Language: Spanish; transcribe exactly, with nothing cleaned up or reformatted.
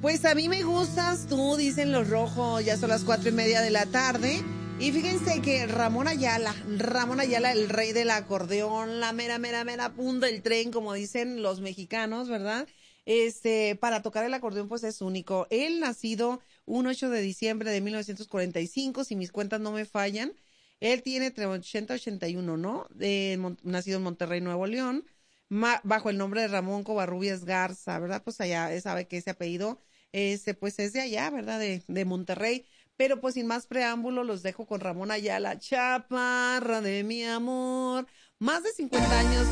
Pues a mí me gustas tú, dicen los rojos, ya son las cuatro y media de la tarde. Y fíjense que Ramón Ayala, Ramón Ayala, el rey del acordeón, la mera, mera, mera punta del tren, como dicen los mexicanos, ¿verdad? Este, para tocar el acordeón pues es único. Él nacido un ocho de diciembre de mil novecientos cuarenta y cinco, si mis cuentas no me fallan. Él tiene entre ochenta y ochenta y uno, ¿no? De, mon- nacido en Monterrey, Nuevo León, ma- bajo el nombre de Ramón Covarrubias Garza, ¿verdad? Pues allá sabe que ese apellido, este, pues es de allá, ¿verdad? De, de Monterrey. Pero pues sin más preámbulo, los dejo con Ramón Ayala, chaparra de mi amor. Más de cincuenta años